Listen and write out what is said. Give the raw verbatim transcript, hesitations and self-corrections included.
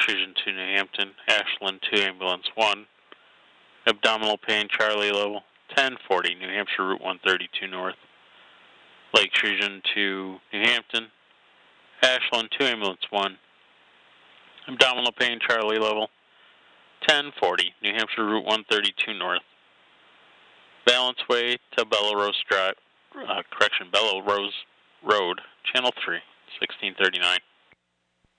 Extrusion to New Hampton, Ashland to Ambulance one. Abdominal pain, Charlie level, ten forty, New Hampshire Route one thirty-two North. Leg extrusion to New Hampton, Ashland to Ambulance one. Abdominal pain, Charlie level, ten forty, New Hampshire Route one thirty-two North. Balance way to Bellerose Drive, uh, correction, Bellerose Road, Channel three, sixteen thirty-nine.